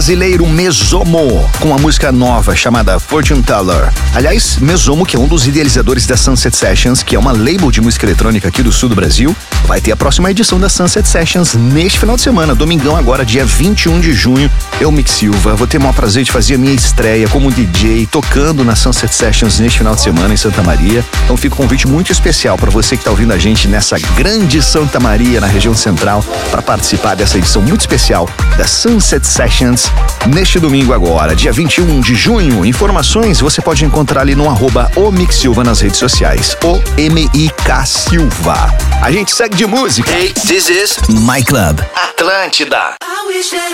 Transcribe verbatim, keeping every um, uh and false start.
Brasileiro Mesomo, com a música nova chamada Fortune Teller. Aliás, Mesomo, que é um dos idealizadores da Sunset Sessions, que é uma label de música eletrônica aqui do sul do Brasil, vai ter a próxima edição da Sunset Sessions neste final de semana, domingão agora, dia vinte e um de junho. Eu, Mick Silva, vou ter o maior prazer de fazer a minha estreia como D J, tocando na Sunset Sessions neste final de semana em Santa Maria. Então fica um convite muito especial para você que está ouvindo a gente nessa grande Santa Maria, na região central, para participar dessa edição muito especial da Sunset Sessions neste domingo agora, dia vinte e um de junho. Informações você pode encontrar ali no arroba o Mick Silva nas redes sociais, o M I K Silva. A gente segue de música. Hey, this is My Club Atlântida.